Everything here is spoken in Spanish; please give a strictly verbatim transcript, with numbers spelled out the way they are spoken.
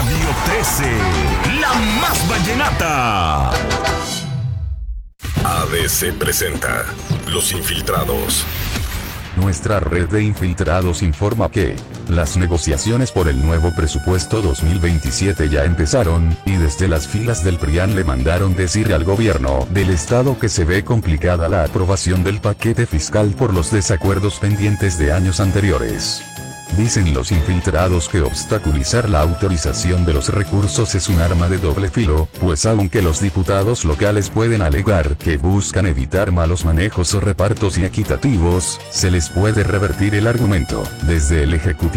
Radio trece, la más vallenata. A D C presenta Los Infiltrados. Nuestra red de infiltrados informa que las negociaciones por el nuevo presupuesto dos mil veintisiete ya empezaron, y desde las filas del PRIAN le mandaron decir al gobierno del estado que se ve complicada la aprobación del paquete fiscal por los desacuerdos pendientes de años anteriores. Dicen los infiltrados que obstaculizar la autorización de los recursos es un arma de doble filo, pues aunque los diputados locales pueden alegar que buscan evitar malos manejos o repartos inequitativos, se les puede revertir el argumento desde el Ejecutivo.